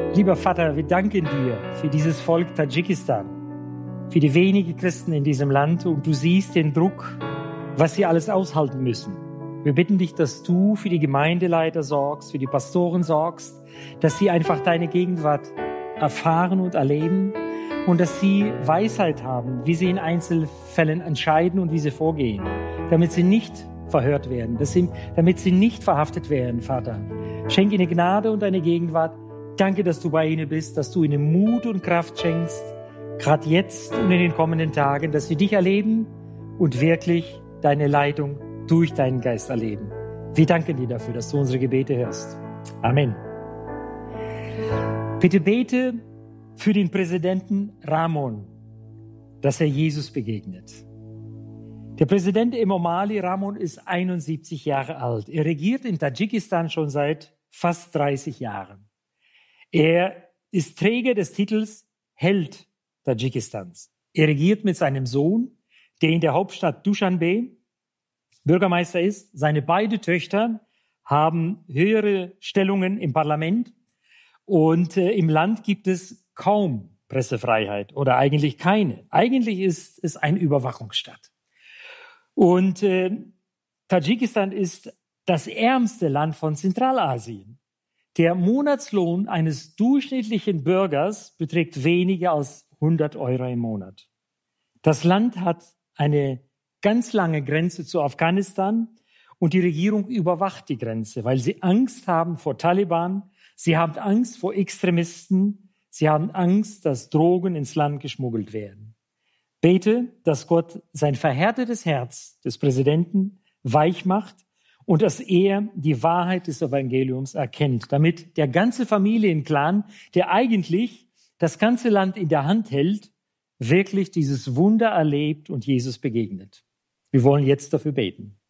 Lieber Vater, wir danken dir für dieses Volk Tadschikistan, für die wenigen Christen in diesem Land, und du siehst den Druck, was sie alles aushalten müssen. Wir bitten dich, dass du für die Gemeindeleiter sorgst, für die Pastoren sorgst, dass sie einfach deine Gegenwart erfahren und erleben und dass sie Weisheit haben, wie sie in Einzelfällen entscheiden und wie sie vorgehen, damit sie nicht verhört werden, damit sie nicht verhaftet werden, Vater. Schenk ihnen Gnade und deine Gegenwart. Danke, dass du bei ihnen bist, dass du ihnen Mut und Kraft schenkst, gerade jetzt und in den kommenden Tagen, dass sie dich erleben und wirklich deine Leitung durch deinen Geist erleben. Wir danken dir dafür, dass du unsere Gebete hörst. Amen. Bitte bete für den Präsidenten Ramon, dass er Jesus begegnet. Der Präsident Emomali Ramon ist 71 Jahre alt. Er regiert in Tadschikistan schon seit fast 30 Jahren. Er ist Träger des Titels Held Tadschikistans. Er regiert mit seinem Sohn, der in der Hauptstadt Duschanbe Bürgermeister ist. Seine beiden Töchter haben höhere Stellungen im Parlament und im Land gibt es kaum Pressefreiheit oder eigentlich keine. Eigentlich ist es ein Überwachungsstaat. Und Tadschikistan ist das ärmste Land von Zentralasien. Der Monatslohn eines durchschnittlichen Bürgers beträgt weniger als 100 Euro im Monat. Das Land hat eine ganz lange Grenze zu Afghanistan und die Regierung überwacht die Grenze, weil sie Angst haben vor Taliban, sie haben Angst vor Extremisten, sie haben Angst, dass Drogen ins Land geschmuggelt werden. Bete, dass Gott sein verhärtetes Herz des Präsidenten weich macht und dass er die Wahrheit des Evangeliums erkennt, damit der ganze Familienclan, der eigentlich das ganze Land in der Hand hält, wirklich dieses Wunder erlebt und Jesus begegnet. Wir wollen jetzt dafür beten.